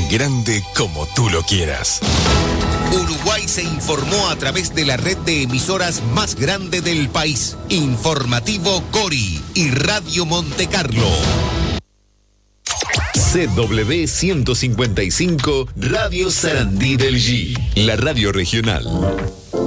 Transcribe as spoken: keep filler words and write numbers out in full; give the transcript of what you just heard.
grande como tú lo quieras. Uruguay se informó a través de la red de emisoras más grande del país. Informativo Cori y Radio Montecarlo. C W ciento cincuenta y cinco Radio Sarandí del G, la radio regional.